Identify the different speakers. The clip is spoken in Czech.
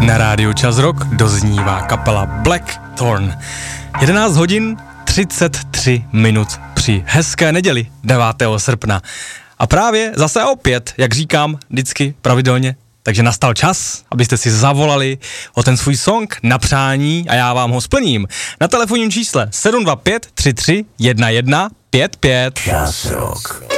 Speaker 1: Na rádiu Čas Rock doznívá kapela Blackthorn. 11 hodin 33 minut při hezké neděli 9. srpna. A právě zase opět, jak říkám vždycky pravidelně, takže nastal čas, abyste si zavolali o ten svůj song na přání a já vám ho splním. Na telefonním čísle 725 33 11 55.
Speaker 2: Čas Rock.